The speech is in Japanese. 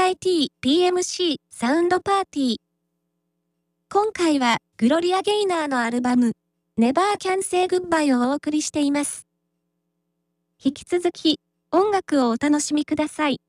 PIT/PMC サウンドパーティー。今回はグロリア・ゲイナーのアルバム Never Can Say Goodbye をお送りしています。引き続き音楽をお楽しみください。